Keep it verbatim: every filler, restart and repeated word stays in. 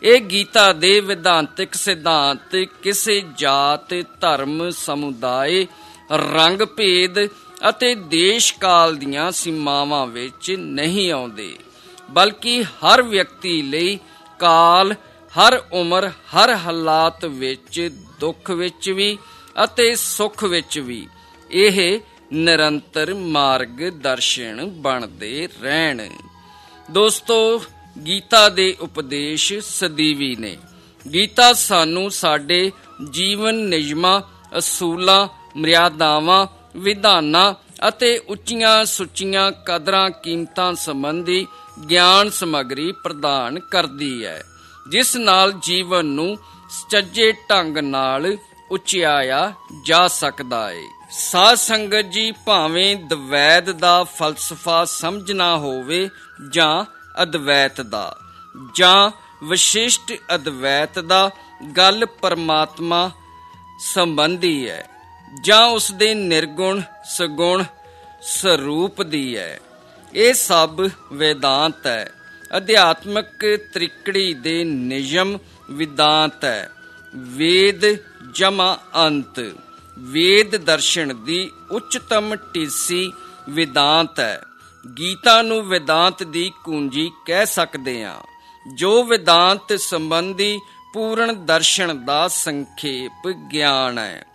ਇਹ ਗੀਤਾ ਦੇ ਵਿਧਾਂਤਕ ਸਿਧਾਂਤ ਕਿਸੇ ਜਾਤ, ਧਰਮ, ਸਮੁਦਾਇ, ਰੰਗ ਭੇਦ ਅਤੇ ਦੇਸ਼ ਕਾਲ ਦੀਆਂ ਸੀਮਾਵਾਂ ਵਿੱਚ ਨਹੀਂ ਆਉਂਦੇ, ਬਲਕਿ ਹਰ ਵਿਅਕਤੀ ਲਈ ਕਾਲ, ਹਰ ਉਮਰ, ਹਰ ਹਾਲਾਤ ਵਿੱਚ, ਦੁੱਖ ਵਿੱਚ ਵੀ ਅਤੇ ਸੁੱਖ ਵਿੱਚ ਵੀ ਇਹ ਨਿਰੰਤਰ ਮਾਰਗ ਦਰਸ਼ਨ ਬਣਦੇ ਰਹਿਣ। ਦੋਸਤੋ, ਗੀਤਾ ਦੇ ਉਪਦੇਸ਼ ਸਦੀਵੀ ਨੇ। ਗੀਤਾ ਸਾਨੂੰ ਸਾਡੇ ਜੀਵਨ ਨਿਯਮਾਂ, ਅਸੂਲਾਂ, ਮਰਿਆਦਾਵਾਂ, ਵਿਧਾਨਾਂ ਅਤੇ ਉੱਚੀਆਂ ਸੁੱਚੀਆਂ ਕਦਰਾਂ ਕੀਮਤਾਂ ਸੰਬੰਧੀ ਗਿਆਨ ਸਮੱਗਰੀ ਪ੍ਰਦਾਨ ਕਰਦੀ ਹੈ, ਜਿਸ ਨਾਲ ਜੀਵਨ ਨੂੰ ਸੁਚੱਜੇ ਢੰਗ ਨਾਲ ਉਚਿਆਇਆ ਜਾ ਸਕਦਾ ਹੈ। ਸਾਧ ਸੰਗਤ ਜੀ, ਭਾਵੇਂ ਦਵੈਤ ਦਾ ਫਲਸਫਾ ਸਮਝਣਾ ਹੋਵੇ ਜਾਂ ਅਦਵੈਤ ਦਾ ਜਾਂ ਵਿਸ਼ਿਸ਼ਟ ਅਦਵੈਤ ਦਾ, ਗੱਲ ਪਰਮਾਤਮਾ ਸੰਬੰਧੀ ਹੈ ਜਾਂ ਉਸਦੇ ਨਿਰਗੁਣ ਸਗੁਣ ਸਰੂਪ ਦੀ ਹੈ। ਇਹ ਸਭ ਵੇਦਾਂਤ ਹੈ, ਅਧਿਆਤਮਕ ਤ੍ਰਿਕੜੀ ਦੇ ਨਿਯਮ ਵਿਦਾਂਤ ਹੈ। ਵੇਦ ਜਮਾ ਅੰਤ, ਵੇਦ ਦਰਸ਼ਨ ਦੀ ਉੱਚਤਮ ਟੀਸੀ ਵਿਦਾਂਤ ਹੈ। ਗੀਤਾ ਨੂੰ ਵਿਦਾਂਤ ਦੀ ਕੁੰਜੀ ਕਹਿ ਸਕਦੇ ਹਾਂ, ਜੋ ਵਿਦਾਂਤ ਸੰਬੰਧੀ ਪੂਰਨ ਦਰਸ਼ਨ ਦਾ ਸੰਖੇਪ ਗਿਆਨ ਹੈ।